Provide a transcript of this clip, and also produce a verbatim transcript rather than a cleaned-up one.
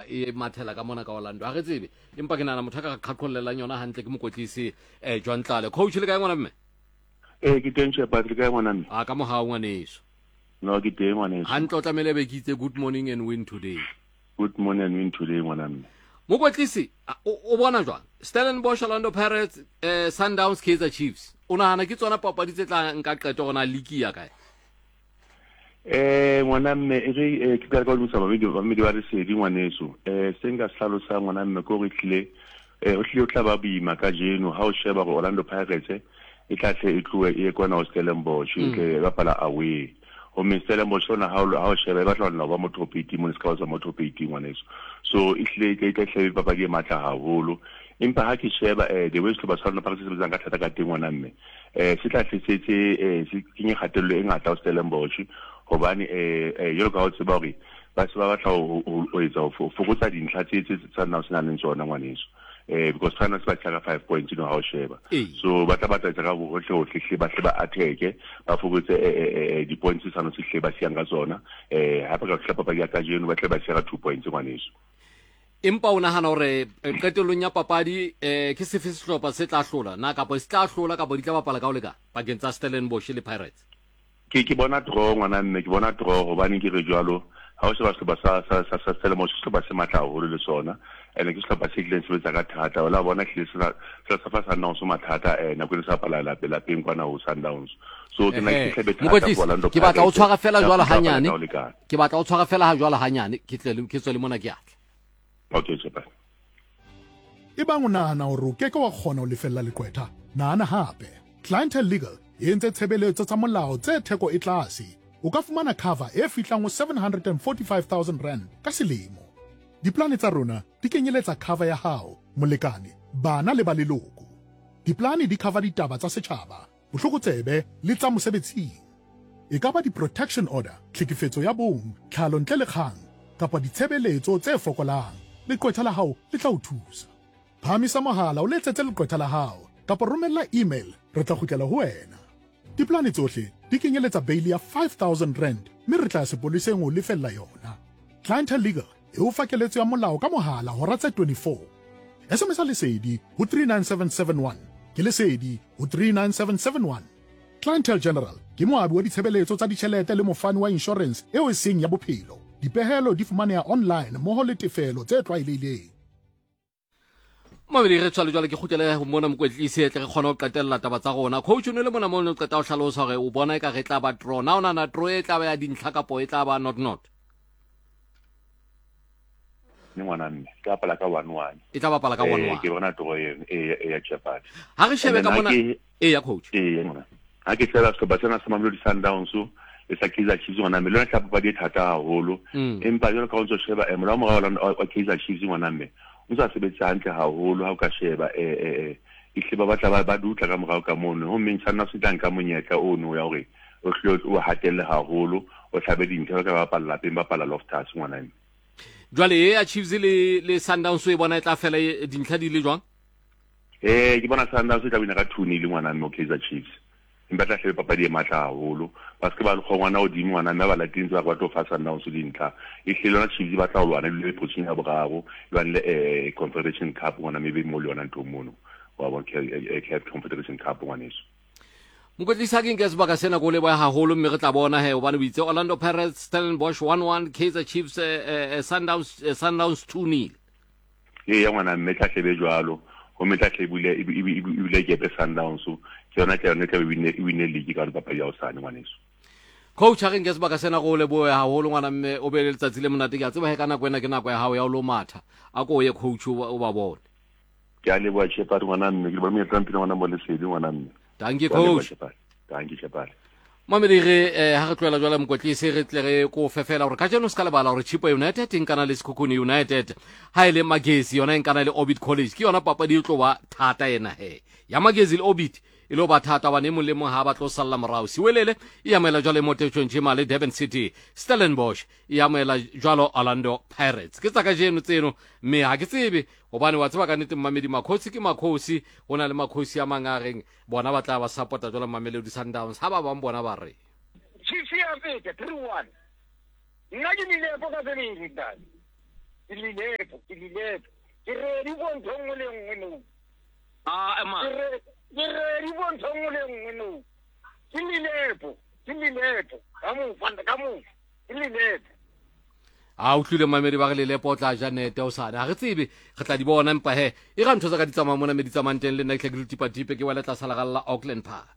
e mathela ka mona ka Orlando a re tsebe empa ke nana motho ka qhaqollelang yona hantle ke mokotlisi eh John Tlale. Coach le kae ngwana mme? Eh ke teng Shepherd le kae ngwana mme? A ka mohao ngwaneso. No ke teng ngwaneso. Hantle o tlamele be ke itse good morning and win today. Good morning and win today ngwana mme. Mokotlisi o bona jwang? Stellenbosch, Orlando Pirates, eh Sundowns, Kaizer Chiefs. Una hana ke tsona papadi tse tla nka qeto gona league ya kae? Eh ngwana mme e re ke ka go lutsa ba video ba me di ba re se di ngwaneso. Eh senga slalo sa ngwana mme ko re tlile eh o tlile o tla ba boima ka jeno ha o sheba go Orlando Pirates e tla tle e tloe e kwana o Stellenbosch ke ba pala away. O me Stellenbosch ona ha o sheba ba tla nna ba mo top eight mo ska za mo top eight ngwaneso. So e tlile ke ka tle ba ba di matla haholo. Empa ha ke sheba eh the West ba sona pa se sebetsa ka thata ka teng ngwana mme eh se tla tletse eh se kinye kgatello e ngata o Stellenbosch hobane eh eh yo ka o tseba hore ba se ba batla o etsa o fokotsa dintlha tse tse tsa nna o sena le tsona ngwaneso eh because China se ba tshaka five points no ha o sheba so ba tla batla ka go hohle hohle hle ba hle ba attack ba fokotse eh di points tsa no se hle ba sianga tsona eh ha ba ka hlapa ba ya ka jeno ba tle ba share two points ngwaneso. Empa o nahana hore qetellong ya papadi eh ke sefe sehlopha se tla hlola na kapa se tla hlola kapa di tla bapala ka o leka pakeng tsa Stellenbosch le Pirates? Ke ke bona draw ngwana mme ke bona draw hobane ke re jwalo ha o se ba se ba sa sa sa Stellenbosch se ba se matla ho le sona ene ke se ba se tleng se betsa ka thata wala bona hle se se sa fa sa nna o so mathata eh na go se pala la pela peng kwana ho Sundowns so ke na ke hle betha ka Orlando ke batla o tshwara fela jwalo hanyane ke batla o tshwara fela ha jwalo hanyane ke tle ke tswe le mona ke atle. Okay Shepherd. E bang o nahana hore o keke wa kgona ho lefella lekwetha nahana hape Clientele Legal e entse tshebeletso tsa molao tse theko e tlase o ka fumana cover e fihlang ho seven hundred forty-five thousand rand ka selemo. Diplane tsa rona di kenyeletsa cover ya hao molekane bana le ba leloko. Diplane di cover ditaba tsa setjhaba bohlokotsebe le tsa mosebetsing e ka ba di-protection order tlhekefetso ya bong tlhalo ntle le kgang kapa ditshebeletso tse fokolang lekwetha la hao le tla o thusa. Phamisa mohala o letsetse lekwetha la hao kapa romella email re tla kgutlela ho wena. Diplane tsohle di kenyeletsa bail ya five thousand rand mme re tla sepoleseng o lefella yona. Clientele Legal e o fakeletso ya molao ka mohala hora tse twenty-four. S M S lesedi ho three nine seven seven one ke lesedi ho three nine seven seven one. Clientele General ke moabi wa ditshebeletso tsa ditjhelete le mofani wa insurance eo e seng ya bophelo. Dipehelo di fumaneha online moho le tefelo tse tlwaelehileng. Mamedi re tswale jwale ke khutlela ho mona mokwetlisi e tle re khona ho qetella taba tsa rona. Coach o ne le mona mo o qeta ho hlalosa hore o bona e ka re tla ba draw na ona na draw e tla ba ya dintlha ka po e tla ba not not. Ni ngwana mme ka pala ka one one e tla bapala ka one one ke bona draw e e ya Shepherd. Ha re shebe ka mona e ya coach e ngwana ha ke tsela se ba tsena se Mamelodi Sundowns e sa Kaizer Chiefs ngwana mme le tla pa di thata haholo empa jalo ka o ntso sheba e mola mo wa Kaizer Chiefs ngwana mme o sa sebetsa hantle haholo ha o ka sheba eh eh e hle ba batla ba dutla ka morao ka mono ho mentsa nna se tlang ka monyetla o no ya hore o hle o hatelle haholo o hlabe dintho ka ba palla peng ba palla Loftus ngwana mme jwale e ya Chiefs le le Sundowns e bona e tla fela dintlha di le jwang eh ke bona Sundowns e tla bina ka two nil ngwana mme Kaizer Chiefs imba tla hle papadi e matla haholo parce que ba le khongwana o dimo ngwana mme ba la tintsa ba to fasa nna o se dintlha e hle lona Chiefs ba tla o lwana le position ya boraro ba le eh Confederation Cup ngwana mme be mo le yona ntho mono wa bona ke Confederation Cup ngwana eso mokotlisa ke nke sebaka sena go le ba haholo mme re tla bona he o bana bitse Orlando Pirates Stellenbosch one one Kaizer Chiefs eh Sundowns Sundowns two nil e ya ngwana mme tla hlebe jwalo ho metla hle bule ibile ke pe Sundowns ke yona ke yona ke win win league ka papa ya osane ngwaneso. Coach ha re nke sebaka sena go le boe haholo ngwana mme o be le letsatsi le monate ke a tseba he kana kwena ke nako ya hao ya o lo matha a ko ye coach o ba bone ke a le boa Shepherd ngwana mme ke ba me tlampile ngwana mo le sedi ngwana mme thank you coach thank you Shepherd. Mamedi re ha re tloela jwala mokotlisi re tle re ko fefela hore ka jeno ska le bala hore Chippa United e nkana le Sekhukhune United ha ile Magesi yona e nkana le Orbit College ke yona papa di tlo ba thata ena he ya Magesi le Orbit ilo ba thata ba ne mo le mo ha ba tlo salla morao siwelele e yamela jwale Motechong Chima le Durban City Stellenbosch e yamela jwalo Orlando Pirates ke tsaka jeno tseno me ha ke tsebe hobane wa tseba ka nnete Mamedi makhosi ke makhosi hona le makhosi a mangareng bona ba tla ba supporta jwalo Mamelodi Sundowns ha ba bang bona ba re Chiefs ya fete three one nna ke nile po ka tsebeng tani ke lilepo ke lilepo ke ready go ntho le nngwe no ah ema ke ready go ntho le nngwe no ke lilepo ke lilepo ka mo fanda ka mo ke lilepo a o tlile mamedi ba re Lelepo o tla Janete o sana ga re tsebe re tla di bona empa he e ga ntho tsa ka di tsamaya mona me di tsamayang teng le nna ke tlha ke le tipa tipe ke wela tla sala ga la Auckland Park.